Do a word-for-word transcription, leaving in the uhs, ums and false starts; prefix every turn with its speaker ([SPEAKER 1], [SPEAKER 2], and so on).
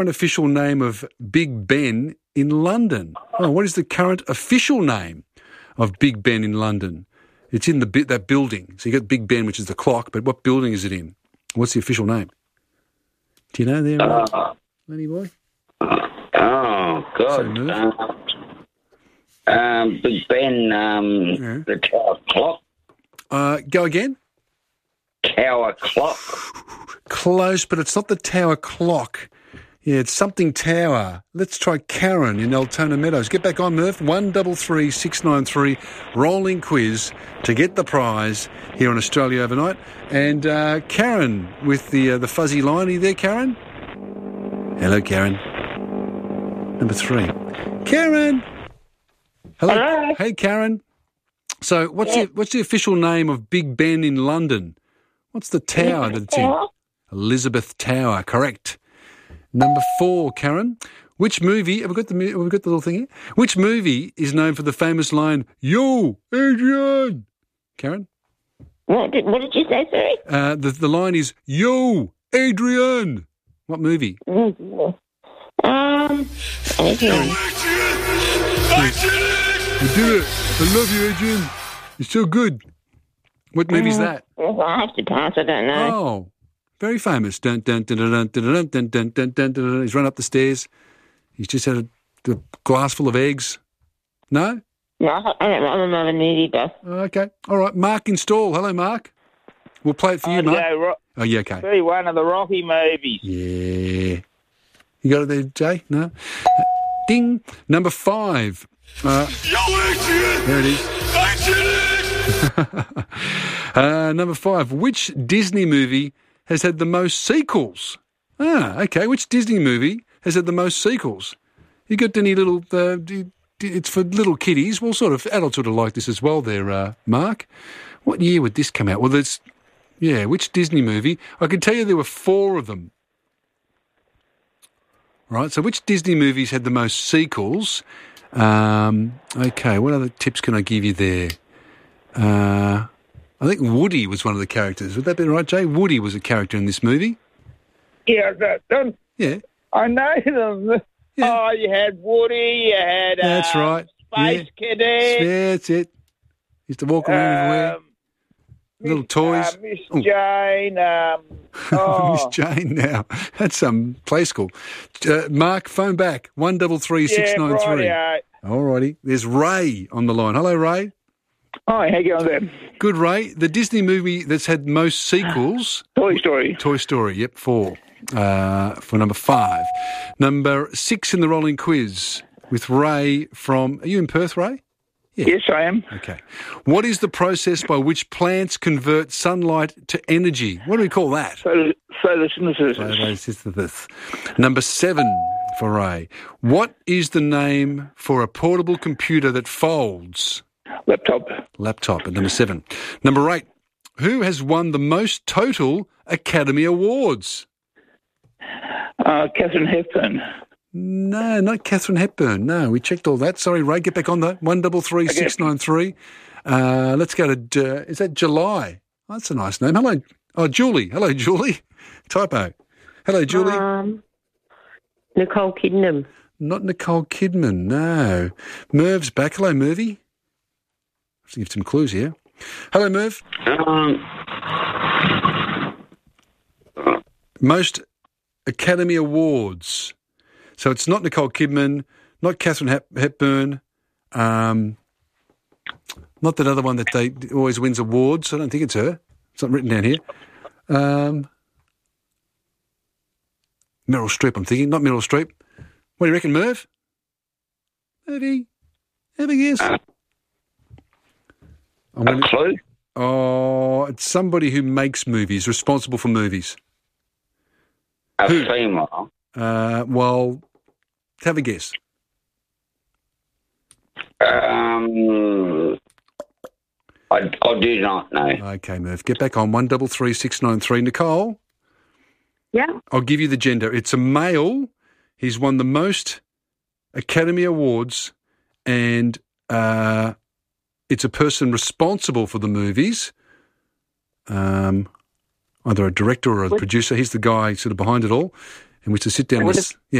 [SPEAKER 1] Current official name of Big Ben in London. Oh, what is the current official name of Big Ben in London? It's in the bit that building. So you got Big Ben, which is the clock, but what building is it in? What's the official name? Do you know there, uh, Lenny boy?
[SPEAKER 2] Oh, God. Uh, um, Big Ben, um, yeah. The Tower Clock.
[SPEAKER 1] Uh, go again?
[SPEAKER 2] Tower Clock.
[SPEAKER 1] Close, but it's not the Tower Clock. Yeah, it's something Tower. Let's try Karen in Altona Meadows. Get back on, Murph. One double three six nine three. Rolling quiz to get the prize here on Australia Overnight. And uh, Karen with the uh, the fuzzy line. Are you there, Karen? Hello, Karen. Number three. Karen. Hello.
[SPEAKER 3] Hello.
[SPEAKER 1] Hey, Karen. So, what's yeah. the what's the official name of Big Ben in London? What's the tower that it's in? Elizabeth Tower. Correct. Number four, Karen. Which movie, have we got the, have we got the little thing here? Which movie is known for the famous line, "Yo, Adrian"? Karen?
[SPEAKER 3] What did, what did you say, sorry?
[SPEAKER 1] Uh, the, the line is, "Yo, Adrian." What movie?
[SPEAKER 3] Mm-hmm. Um, Adrian.
[SPEAKER 1] You did it. I love you, Adrian. You're so good. What movie's
[SPEAKER 3] um,
[SPEAKER 1] that?
[SPEAKER 3] I have to pass, I don't know.
[SPEAKER 1] Oh. Very famous. Dun, dun, dun, dun, dun, dun, dun, dun, dun, dun, dun. He's run up the stairs. He's just had a, a glass full of eggs. No?
[SPEAKER 3] No, I don't remember the either.
[SPEAKER 1] Okay. All right. Mark in Stall. Hello, Mark. We'll play it for you,
[SPEAKER 4] I'd
[SPEAKER 1] Mark.
[SPEAKER 4] go Ro-
[SPEAKER 1] oh, yeah, okay.
[SPEAKER 4] Be one of the Rocky movies.
[SPEAKER 1] Yeah. You got it there, Jay? No? Ding. Number five. Uh, there it is. uh, number five. Which Disney movie has had the most sequels? Ah, okay. Which Disney movie has had the most sequels? You got any little... Uh, it's for little kiddies. Well, sort of adults would have liked this as well there, uh, Mark. What year would this come out? Well, there's... Yeah, which Disney movie? I can tell you there were four of them. Right, so which Disney movies had the most sequels? Um, okay, what other tips can I give you there? Uh... I think Woody was one of the characters. Would that be right, Jay? Woody was a character in this movie.
[SPEAKER 4] Yeah, that, that,
[SPEAKER 1] yeah.
[SPEAKER 4] I know them. Yeah. Oh, you had Woody, you had uh,
[SPEAKER 1] That's right.
[SPEAKER 4] Space
[SPEAKER 1] yeah.
[SPEAKER 4] Cadet.
[SPEAKER 1] Yeah, that's it. Used to walk around
[SPEAKER 4] um,
[SPEAKER 1] everywhere. Little toys.
[SPEAKER 4] Uh, Miss oh. Jane. Um, oh.
[SPEAKER 1] Miss Jane now. That's some play school. Uh, Mark, phone back. One double three six nine three. All righty. There's Ray on the line. Hello, Ray.
[SPEAKER 4] Hi, how you going there?
[SPEAKER 1] Good, Ray. The Disney movie that's had most sequels...
[SPEAKER 4] Toy Story.
[SPEAKER 1] Toy Story, yep, four. Uh, for number five. Number six in the rolling quiz with Ray from... Are you in Perth, Ray?
[SPEAKER 4] Yeah. Yes, I am.
[SPEAKER 1] Okay. What is the process by which plants convert sunlight to energy? What do we call that?
[SPEAKER 4] Photosynthesis.
[SPEAKER 1] Photosynthesis. Number seven for Ray. What is the name for a portable computer that folds?
[SPEAKER 4] Laptop.
[SPEAKER 1] Laptop at number seven. Number eight. Who has won the most total Academy Awards?
[SPEAKER 4] Uh, Katharine Hepburn.
[SPEAKER 1] No, not Katharine Hepburn. No, we checked all that. Sorry, Ray, get back on that. One double three six nine three. Uh, let's go to. Uh, is that July? Oh, that's a nice name. Hello, oh Julie. Hello, Julie. Typo. Hello, Julie.
[SPEAKER 3] Um, Nicole Kidman.
[SPEAKER 1] Not Nicole Kidman. No. Merv's back. Hello, Mervy. To give some clues here. Hello, Merv.
[SPEAKER 2] Um,
[SPEAKER 1] Most Academy Awards. So it's not Nicole Kidman, not Katharine Hep- Hepburn, um, not that other one that they always wins awards. I don't think it's her. It's not written down here. Um, Meryl Streep, I'm thinking. Not Meryl Streep. What do you reckon, Merv? Maybe. Have a guess.
[SPEAKER 2] Uh,
[SPEAKER 1] I'm gonna,
[SPEAKER 2] a clue?
[SPEAKER 1] Oh, it's somebody who makes movies, responsible for movies.
[SPEAKER 2] A
[SPEAKER 1] who?
[SPEAKER 2] female?
[SPEAKER 1] Uh, well, have a guess.
[SPEAKER 2] Um, I, I do not know.
[SPEAKER 1] Okay, Merv. Get back on one double three six nine three. Nicole?
[SPEAKER 3] Yeah?
[SPEAKER 1] I'll give you the gender. It's a male. He's won the most Academy Awards, and uh, it's a person responsible for the movies, um, either a director or a
[SPEAKER 3] what?
[SPEAKER 1] producer. He's the guy sort of behind it all. and we used to sit down.
[SPEAKER 3] I
[SPEAKER 1] in
[SPEAKER 3] would
[SPEAKER 1] the,
[SPEAKER 3] have-
[SPEAKER 1] yeah,